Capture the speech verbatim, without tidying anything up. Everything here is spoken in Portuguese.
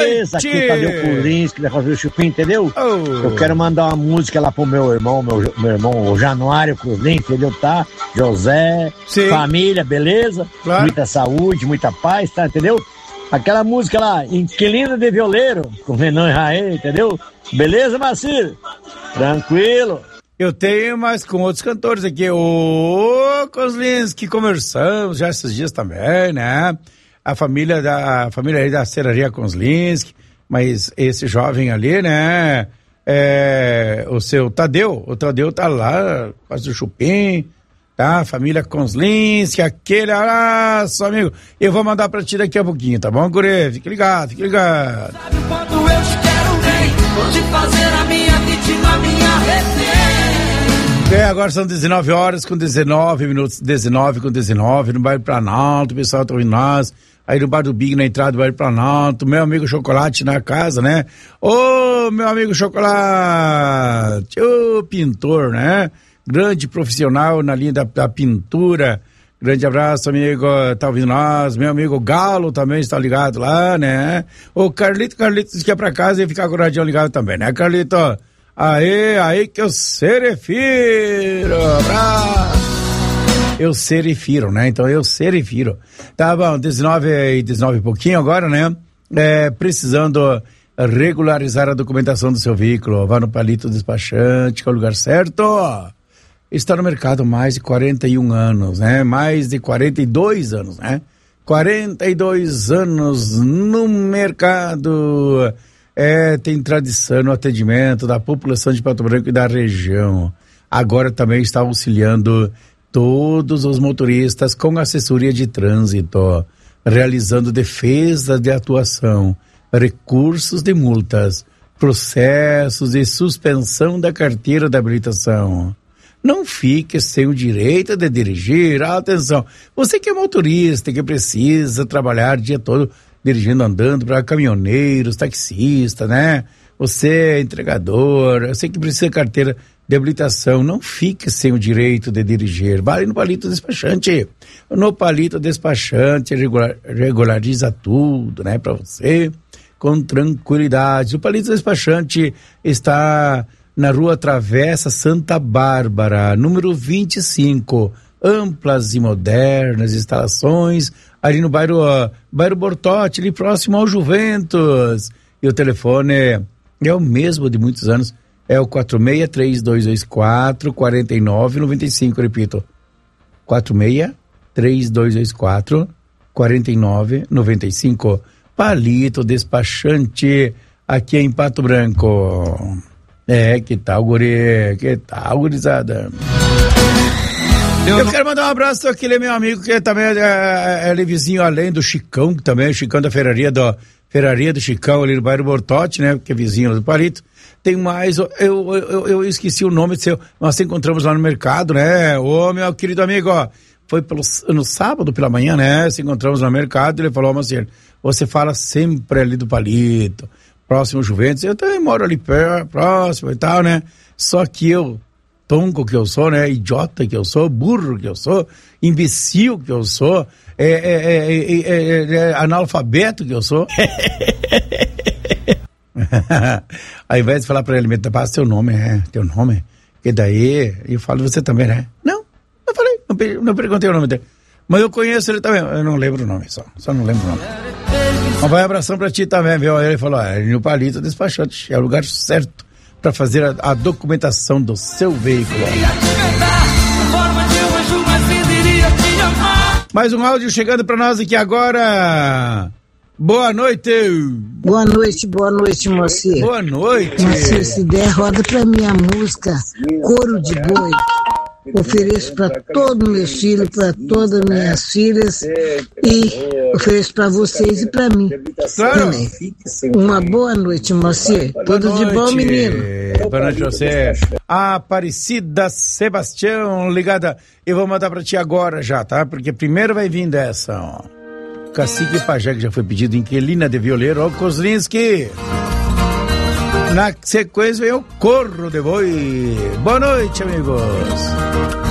Esse aqui tá meu Purinski, que vai fazer o chupim, entendeu? Oh. Eu quero mandar uma música lá pro meu irmão, meu, meu irmão, o Januário Cruzlin, entendeu? Tá? José, Sim. família, beleza? Claro. Muita saúde, muita paz, tá? Entendeu? Aquela música lá, Inquilina de Violeiro, com Renan e Raê, entendeu? Beleza, Macir? Tranquilo. Eu tenho, mas com outros cantores aqui. Ô, Kozlinski, conversamos já esses dias também, né? A família da a família aí da Serraria Kozlinski, mas esse jovem ali, né? É, o seu Tadeu, o Tadeu tá lá, faz o chupim, tá? Família Kozlinski, aquele abraço, amigo. Eu vou mandar pra ti daqui a pouquinho, tá bom, guri? Fique ligado, fique ligado. Sabe quando eu te quero bem, vou te fazer a minha vítima, a minha refém. É, agora são dezenove horas com dezenove minutos, dezenove com dezenove, no bairro Planalto, o pessoal tá ouvindo nós, aí no bar do Big, na entrada do bairro Planalto, meu amigo Chocolate na casa, né? Ô, meu amigo Chocolate, ô, pintor, né? Grande profissional na linha da, da pintura, grande abraço, amigo, tá ouvindo nós, meu amigo Galo também está ligado lá, né? O Carlito, Carlito disse que é pra casa e ficar com o radinho ligado também, né, Carlito? Aê, aí que eu serefiro, abraço. Eu serefiro, né? Então eu serefiro. Tá bom, dezenove e dezenove e pouquinho agora, né? É, precisando regularizar a documentação do seu veículo, vá no Palito Despachante, que é o lugar certo. Está no mercado há mais de quarenta e um anos, né? Mais de quarenta e dois anos, né? quarenta e dois anos no mercado. É, tem tradição no atendimento da população de Pato Branco e da região. Agora também está auxiliando todos os motoristas com assessoria de trânsito, realizando defesa de atuação, recursos de multas, processos de suspensão da carteira de habilitação. Não fique sem o direito de dirigir. Atenção, você que é motorista, que precisa trabalhar o dia todo dirigindo, andando para caminhoneiros, taxistas, né? Você é entregador, você que precisa de carteira de habilitação, não fique sem o direito de dirigir. Vale no Palito Despachante. No Palito Despachante regular, regulariza tudo, né? Para você, com tranquilidade. O Palito Despachante está na rua Travessa Santa Bárbara, número vinte e cinco. Amplas e modernas instalações ali no bairro, uh, bairro Bortote, ali próximo ao Juventus. E o telefone é, é o mesmo de muitos anos, é o quatro seis três dois dois quatro, quatro nove nove cinco, repito, quatro seis três dois dois quatro, quatro nove nove cinco. Palito Despachante, aqui em Pato Branco. É, que tal, guri? Que tal, gurizada? Eu, eu quero mandar um abraço àquele meu amigo que também é, é, é vizinho além do Chicão, que também é o Chicão da Ferraria do, Ferraria do Chicão ali no bairro Bortote, né? Que é vizinho do Palito. Tem mais, eu, eu, eu, eu esqueci o nome do seu, nós encontramos lá no mercado, né? Ô, meu querido amigo, ó, foi pelo, no sábado pela manhã, né? Se encontramos no mercado e ele falou, mas assim, você fala sempre ali do Palito, próximo ao Juventus, eu também moro ali perto, próximo e tal, né? Só que eu, tonco que eu sou, né? Idiota que eu sou, burro que eu sou, imbecil que eu sou, é, é, é, é, é analfabeto que eu sou. Ao invés de falar pra ele, me passa teu nome, é, teu nome, que daí eu falo você também, né? Não, não falei, não, não perguntei o nome dele. Mas eu conheço ele também, eu não lembro o nome, só, só não lembro o nome. Mas vai abração pra ti também, viu? Ele falou, ah, no Palito Despachante, é o lugar certo para fazer a, a documentação do seu veículo. Mais um áudio chegando para nós aqui agora. Boa noite. Boa noite, boa noite, mocinha. Boa noite. Mocinha, se der, roda pra minha música Couro de Boi. Ofereço para todos meus filhos, para todas as minhas filhas e ofereço para vocês e para mim também. Uma boa noite, mocinha. Tudo de bom, menino. Boa noite, você. Aparecida Sebastião, ligada. Eu vou mandar para ti agora já, tá? Porque primeiro vai vir dessa, ó. Cacique Pajé, que já foi pedido, Inquilina de Violeiro, ó, Kozlinski. Na sequência vem o Corro de Boi. Boa noite, amigos.